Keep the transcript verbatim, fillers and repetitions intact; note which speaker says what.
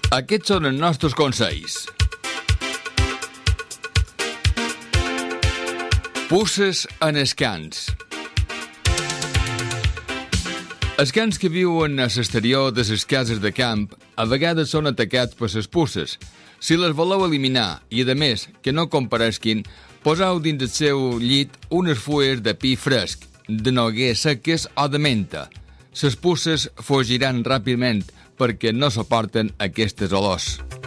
Speaker 1: Aquests són els nostres consells. Puces en els cans. Els cans que viuen a l'exterior de les cases de camp a vegades són atacats per les puces. Si les voleu eliminar i, a més, que no comparesquin, poseu dins el seu llit unes fulles de pi fresc, de noguer seques o de menta. Les puces fugiran ràpidament perquè no suporten aquestes olors.